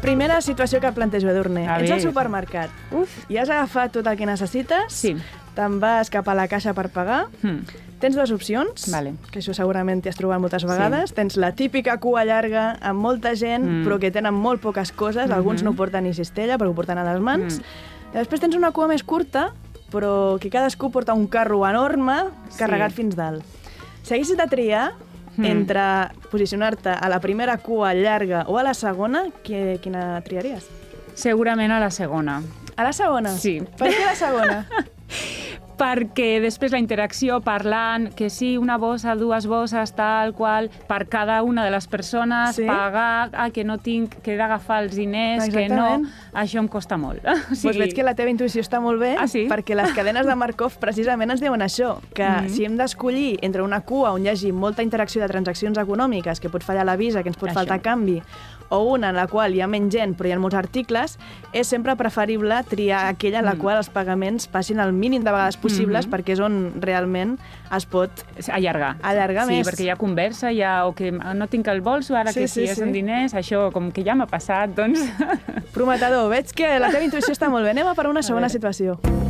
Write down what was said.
Primera situació que et plantejo, Edurne. A Ets al ver. supermercat Uf. i has agafat tot el que necessites, Sí. te'n vas cap a la caixa per pagar, tens dues opcions, Vale. que això segurament t'hi has trobat moltes vegades. Tens la típica cua llarga amb molta gent, però que tenen molt poques coses, alguns no porten ni cistella, però ho porten a les mans. I després tens una cua més curta, però que cadascú porta un carro enorme carregat fins dalt. Si haguessis de triar entre posicionar-te a la primera cua llarga o a la segona, quina triaries? Segurament a la segona. A la segona? Sí. Per què la segona? Perquè després la interacció parlant, que sí, una bossa, dues bosses, tal qual, per cada una de les persones, Sí? pagar, que no tinc, que he d'agafar els diners, que Exactament. no... Això em costa molt. Doncs veig que la teva intuïció està molt bé, Ah, sí? perquè les cadenes de Markov precisament ens diuen això, que si hem d'escollir entre una cua on hi hagi molta interacció de transaccions econòmiques, que pot fallar la visa, que ens pot Això. faltar canvi, o una en la qual hi ha menys gent però hi ha molts articles, és sempre preferible triar aquella en la qual els pagaments passin el mínim de vegades possibles, perquè és on realment es pot Allargar. allargar sí, més. perquè hi ha conversa, o que no tinc el bolso, ara Sí, que sí, si és sí. en diners, això com que ja m'ha passat, doncs... Prometedor, veig que la teva intuïció està molt bé. Anem a per una segona veure. situació.